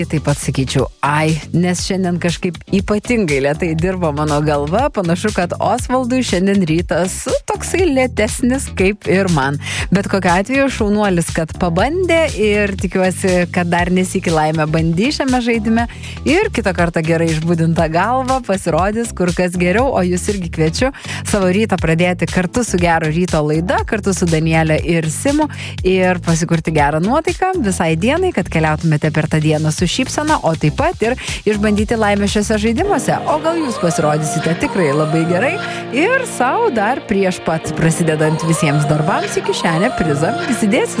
Taip pat sakyčiau, nes šiandien kažkaip ypatingai lėtai dirba mano galva, panašu, kad Osvaldui šiandien rytas toksai lėtesnis kaip ir man. Bet kokiu atveju šaunuolis, kad pabandė ir tikiuosi, kad dar nesikį laimę bandys šiame žaidime ir kitą kartą gerai išbudinta galva pasirodys kur kas geriau, o jūs irgi kviečiu savo rytą pradėti kartu su Gero ryto laida, kartu su Danielė ir Simu ir pasikurti gerą nuotaiką visai dienai, kad keliautumėte per tą dieną su šypsena, o taip pat ir išbandyti laimę šiuose žaidimuose. O gal jūs pasirodysite tikrai labai gerai ir savo dar prieš pat prasidedant visiems darbams į kišenę prizą įsidėsite.